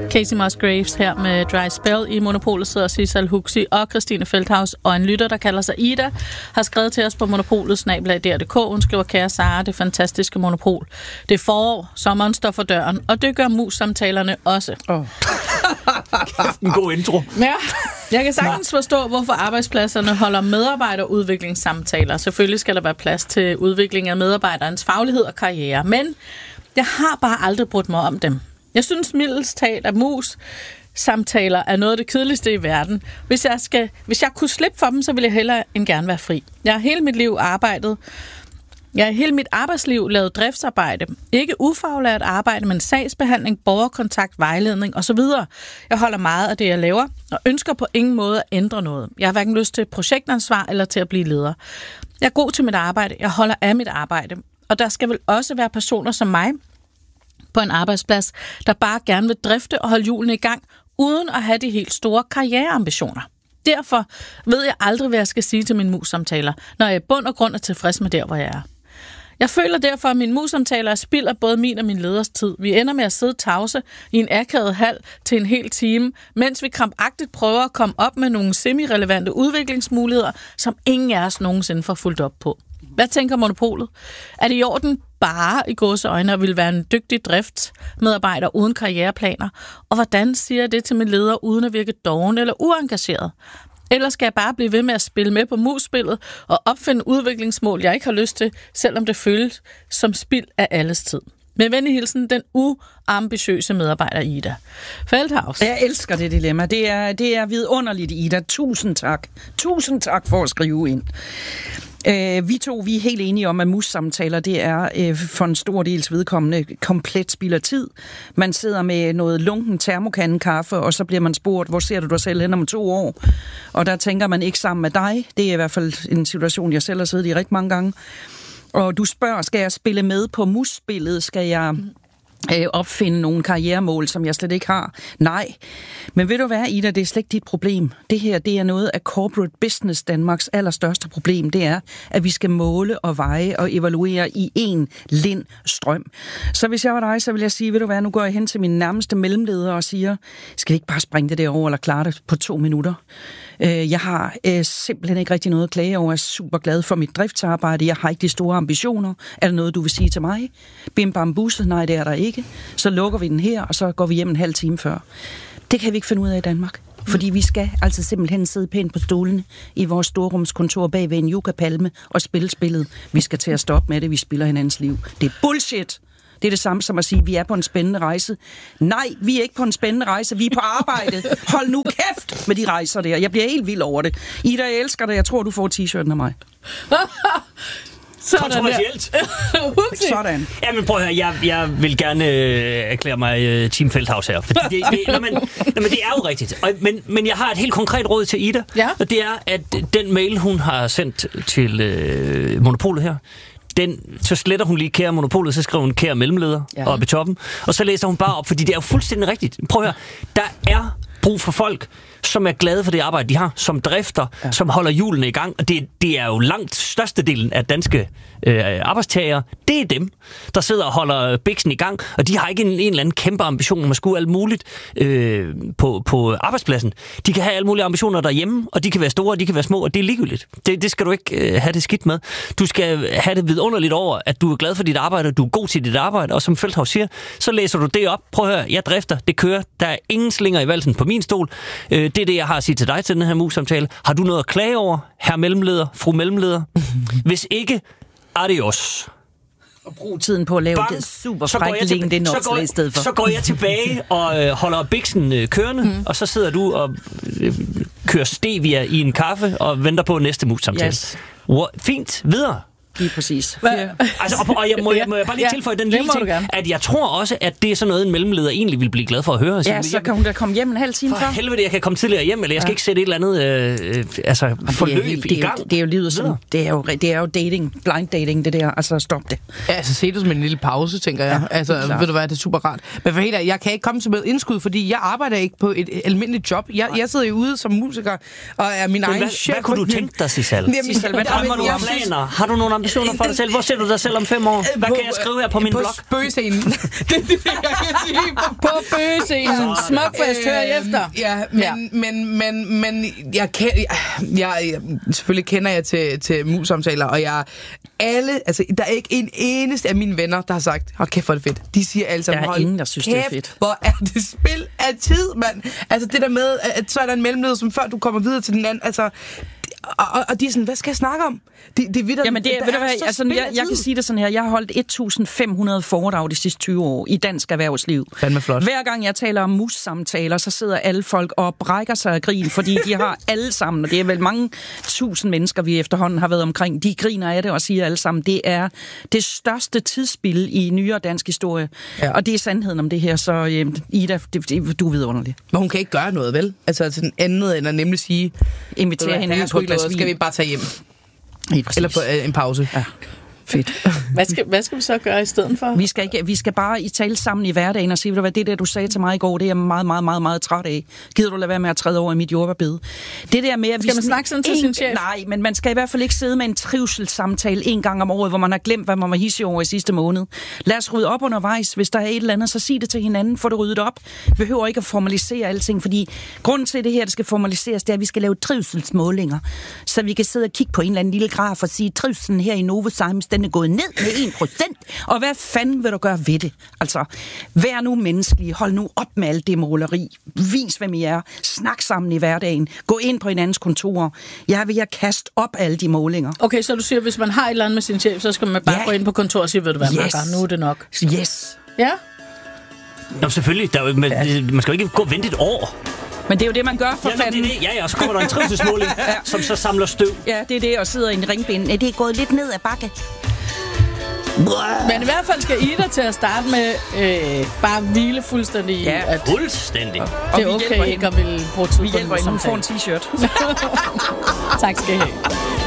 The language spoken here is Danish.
Casey Musgraves her med Dry Spell. I Monopolet sidder Sissel Huxi og Christine Feldhaus, og en lytter, der kalder sig Ida, har skrevet til os på monopolet@dr.dk. Hun skriver: kære Sara, det fantastiske Monopol. Det er forår, sommeren står for døren, og det gør mus-samtalerne også. En god intro. Ja, jeg kan sagtens forstå, hvorfor arbejdspladserne holder medarbejderudviklingssamtaler. Selvfølgelig skal der være plads til udvikling af medarbejderens faglighed og karriere, men jeg har bare aldrig brudt mig om dem. Jeg synes mildest talt, at mus-samtaler er noget af det kedeligste i verden. Hvis jeg kunne slippe for dem, så ville jeg hellere end gerne være fri. Jeg har hele mit arbejdsliv lavet driftsarbejde. Ikke ufaglært arbejde, men sagsbehandling, borgerkontakt, vejledning osv. Jeg holder meget af det, jeg laver, og ønsker på ingen måde at ændre noget. Jeg har hverken lyst til projektansvar eller til at blive leder. Jeg er god til mit arbejde. Jeg holder af mit arbejde. Og der skal vel også være personer som mig på en arbejdsplads, der bare gerne vil drifte og holde hjulene i gang, uden at have de helt store karriereambitioner. Derfor ved jeg aldrig, hvad jeg skal sige til mine mus-samtaler, når jeg i bund og grund er tilfreds med der, hvor jeg er. Jeg føler derfor, at mine mus-samtaler er spild af både min og min leders tid. Vi ender med at sidde tavse i en akavet hal til en hel time, mens vi krampagtigt prøver at komme op med nogle semi-relevante udviklingsmuligheder, som ingen af os nogensinde får fulgt op på. Hvad tænker Monopolet? Er det i orden bare i gåseøjne og vil være en dygtig driftsmedarbejder uden karriereplaner? Og hvordan siger jeg det til min leder uden at virke doven eller uengageret? Eller skal jeg bare blive ved med at spille med på mus-spillet og opfinde udviklingsmål, jeg ikke har lyst til, selvom det føles som spild af alles tid? Med venlig hilsen, den uambitiøse medarbejder Ida Feldhaus. Jeg elsker det dilemma. Det er vidunderligt, Ida. Tusind tak. Tusind tak for at skrive ind. Vi er helt enige om, at mus-samtaler, det er for en stor dels vedkommende komplet spild af tid. Man sidder med noget lunken termokandekaffe, og så bliver man spurgt, hvor ser du dig selv hen om 2 år? Og der tænker man ikke sammen med dig. Det er i hvert fald en situation, jeg selv har siddet i rigtig mange gange. Og du spørger, skal jeg spille med på mus-spillet? Skal jeg opfinde nogle karrieremål, som jeg slet ikke har? Nej. Men ved du hvad, Ida, det er slet ikke dit problem. Det her, det er noget af corporate business Danmarks allerstørste problem. Det er, at vi skal måle og veje og evaluere i en lind strøm. Så hvis jeg var dig, så vil jeg sige, ved du hvad, nu går jeg hen til min nærmeste mellemleder og siger, skal vi ikke bare springe det derover eller klare det på 2 minutter? Jeg har simpelthen ikke rigtig noget at klage over. Jeg er super glad for mit driftsarbejde. Jeg har ikke de store ambitioner. Er der noget, du vil sige til mig? Bim bam busse? Nej, det er der ikke. Så lukker vi den her, og så går vi hjem en halv time før. Det kan vi ikke finde ud af i Danmark. Fordi vi skal altså simpelthen sidde pænt på stolene i vores storrumskontor bag ved en yucca-palme og spille spillet. Vi skal til at stoppe med det. Vi spiller hinandens liv. Det er bullshit. Det er det samme som at sige, at vi er på en spændende rejse. Nej, vi er ikke på en spændende rejse. Vi er på arbejde. Hold nu kæft med de rejser der. Jeg bliver helt vild over det. Ida, jeg elsker det. Jeg tror, du får t-shirten af mig. Kontroversielt. Sådan. Jamen prøv at høre, jeg vil gerne erklære mig Team Feldhaus her. Fordi det er jo rigtigt. Men jeg har et helt konkret råd til Ida. Ja? Og det er, at den mail, hun har sendt til Monopolet her, så sletter hun lige kære Monopolet, så skriver hun kære mellemleder oppe i toppen, og så læser hun bare op, fordi det er jo fuldstændig rigtigt. Prøv at høre, der er brug for folk, som er glade for det arbejde, de har, som drifter, som holder hjulene i gang, og det er jo langt størstedelen af danske arbejdstagere, det er dem, der sidder og holder biksen i gang, og de har ikke en eller anden kæmpe ambition om at skulle alt muligt på arbejdspladsen. De kan have alle mulige ambitioner derhjemme, og de kan være store, og de kan være små, og det er ligegyldigt. Det skal du ikke have det skidt med. Du skal have det vidunderligt over, at du er glad for dit arbejde, og du er god til dit arbejde, og som Feldhaus siger, så læser du det op. Prøv at høre, jeg drifter, det kører, der er ingen slinger i valsen på min stol. Det er det, jeg har at sige til dig til den her mus-samtale. Har du noget at klage over, herr mellemleder, fru mellemleder? Hvis ikke, adios. Og brug tiden på at lave det super frække LinkedIn opslag i stedet for. Så går jeg tilbage og holder biksen kørende, og så sidder du og kører stevia i en kaffe og venter på næste mus-samtale. Yes. Fint, videre. Lige præcis. Altså, og må jeg bare lige tilføje den lille ting, at jeg tror også, at det er sådan noget, en mellemleder egentlig vil blive glad for at høre. Ja, så kan hun da komme hjem en halv time før. For helvede, jeg kan komme tidligere hjem, eller jeg skal ikke sætte et eller andet forløb i gang. Det er jo livet sådan. Det er jo dating, blind dating, det der. Altså, stop det. Ja, altså, se det som en lille pause, tænker jeg. Ja, altså, ved du hvad, det er super rart. Men for helt af, jeg kan ikke komme til med indskud, fordi jeg arbejder ikke på et almindeligt job. Jeg sidder jo ude som musiker, og er min egen chef. Hvad kunne du tænke dig, Sissel? Har du nogle ambitioner? ambitioner for dig selv? Hvor ser du dig selv om 5 år? Hvad kan jeg skrive her på min blog? På spøgescenen. det er det, jeg kan sige. På bøgescenen. Smukfest, hør efter. Ja, men jeg selvfølgelig kender jeg til mus-samtaler, og der er ikke en eneste af mine venner, der har sagt, hold kæft, hvor er det fedt. De siger alle sammen, der er ingen, der synes, det er fedt. Hvor er det spil af tid, mand. Altså det der med, at så er der en mellemled, som før du kommer videre til den anden, altså... Og de er sådan, hvad skal jeg snakke om? Det ved Jamen det, ved du hvad, altså, jeg kan sige det sådan her, jeg har holdt 1.500 foredrag de sidste 20 år i dansk erhvervsliv. Fandme flot. Hver gang jeg taler om mus-samtaler, så sidder alle folk og brækker sig af grin, fordi de har alle sammen, og det er vel mange tusind mennesker, vi efterhånden har været omkring, de griner af det og siger alle sammen, det er det største tidsspil i nyere dansk historie. Ja. Og det er sandheden om det her, så Ida, du er vidunderlig. Men hun kan ikke gøre noget, vel? Altså sådan andet end at nemlig sige, invitere hende på et glas vin. Skal vi bare tage hjem? Eller på en pause. Ja. Fedt. Hvad skal vi så gøre i stedet for? Vi skal bare i tale sammen i hverdagen og sige, hvad det der, du sagde til mig i går, det er jeg meget, meget, meget, meget træt af. Gider du lade være med at træde over i mit jordbærbede? Det der med, at skal man snakke sådan til sin chef? Nej, men man skal i hvert fald ikke sidde med en trivselssamtale en gang om året, hvor man har glemt, hvad man var hissig over i sidste måned. Lad os rydde op undervejs. Hvis der er et eller andet, så sig det til hinanden. Få det ryddet op. Behøver ikke at formalisere alting, fordi grunden til det her, det skal formaliseres, det er, at vi skal lave trivselsmålinger. Så vi kan sidde og kigge på en eller anden lille graf og sige, trivselen her i Novozymes, den er gået ned med 1%. Og hvad fanden vil du gøre ved det? Altså, vær nu menneskelig. Hold nu op med alt det måleri. Vis, hvem I er. Snak sammen i hverdagen. Gå ind på hinandens kontor. Jeg vil kaste op alle de målinger. Okay, så du siger, hvis man har et eller andet med sin chef, så skal man bare gå ind på kontor og sige, ved du hvad, Marker, nu er det nok. Yes. Ja? Nå, selvfølgelig. Man skal jo ikke gå og vente et år. Men det er jo det, man gør for fanden. Ja, og så kommer der en trivselsmåling, som så samler støv. Ja, det er det, og sidder i en ringbind. Det er gået lidt ned ad bakke. Men i hvert fald skal Ida til at starte med bare hvile fuldstændig. Ja, fuldstændig. Det er okay ikke at ville bruge tid på vi hjælper hende, hun får en t-shirt. Tak skal I have.